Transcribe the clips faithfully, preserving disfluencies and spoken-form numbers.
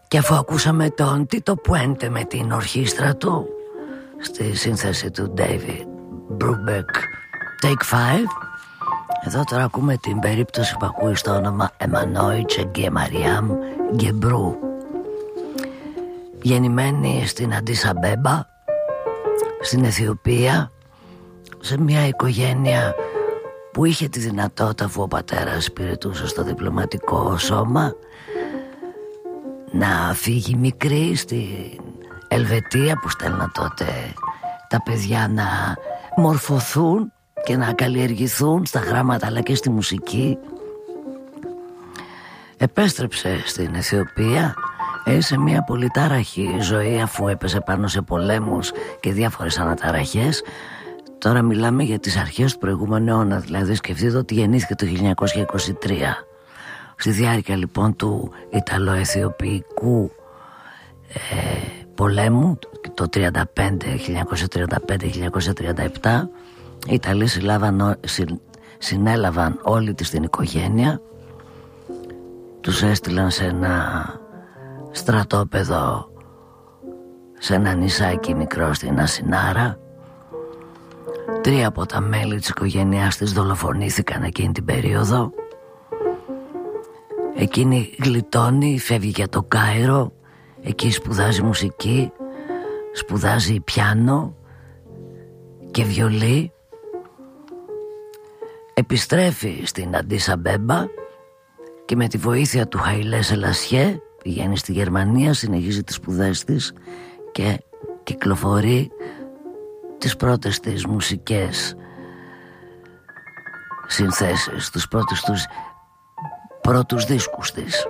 Και αφού ακούσαμε τον Τίτο Πουέντε με την ορχήστρα του στη σύνθεση του David Brubeck Take Five, εδώ τώρα ακούμε την περίπτωση που ακούει στο όνομα Εμμανόη Τσεγκέ Μαριάμ Γκεμπρού, γεννημένη στην Αντίσα Μπέμπα στην Αιθιοπία, σε μια οικογένεια που είχε τη δυνατότητα, αφού ο πατέρας υπηρετούσε στο διπλωματικό σώμα, να φύγει μικρή στην Ελβετία, που στέλνα τότε τα παιδιά να μορφωθούν και να καλλιεργηθούν στα γράμματα αλλά και στη μουσική. Επέστρεψε στην Αιθιοπία, έζησε μια πολύ τάραχη ζωή, αφού έπεσε πάνω σε πολέμους και διάφορες αναταραχές. Τώρα μιλάμε για τις αρχές του προηγούμενου αιώνα, δηλαδή σκεφτείτε ότι γεννήθηκε το χίλια εννιακόσια είκοσι τρία. Στη διάρκεια λοιπόν του Ιταλο-Αιθιοπικού ε, πολέμου, το χίλια εννιακόσια τριάντα πέντε χίλια εννιακόσια τριάντα επτά, οι Ιταλοί συλλάβαν, συ, συνέλαβαν όλη της την οικογένεια, τους έστειλαν σε ένα στρατόπεδο, σε ένα νησάκι μικρό στην Ασινάρα. Τρία από τα μέλη της οικογένειάς της δολοφονήθηκαν εκείνη την περίοδο. Εκείνη γλιτώνει, φεύγει για το Κάιρο. Εκεί σπουδάζει μουσική, σπουδάζει πιάνο και βιολί. Επιστρέφει στην Αντίσα Μπέμπα και με τη βοήθεια του Χαϊλέ Σελασιέ πηγαίνει στη Γερμανία, συνεχίζει τις σπουδές της και κυκλοφορεί τις πρώτες της μουσικές συνθέσεις, τους πρώτους, τους πρώτους δίσκους της.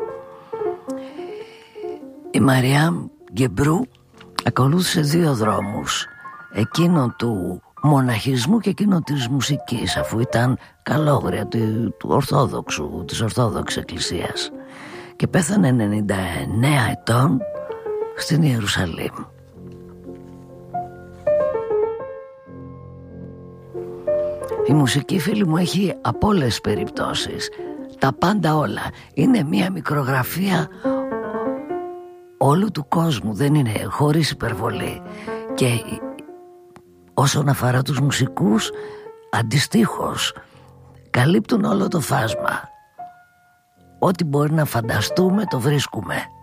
Η Μαριάμ Γκεμπρού ακολούθησε δύο δρόμους, εκείνον του μοναχισμού και εκείνον της μουσικής, αφού ήταν καλόγρια του, του Ορθόδοξου, της Ορθόδοξης Εκκλησίας, και πέθανε ενενήντα εννέα ετών στην Ιερουσαλήμ. Η μουσική, φίλοι μου, έχει από όλες τις περιπτώσεις, τα πάντα όλα. Είναι μια μικρογραφία όλου του κόσμου, δεν είναι, χωρίς υπερβολή. Και όσον αφορά τους μουσικούς, αντιστοίχως καλύπτουν όλο το φάσμα. Ό,τι μπορεί να φανταστούμε το βρίσκουμε.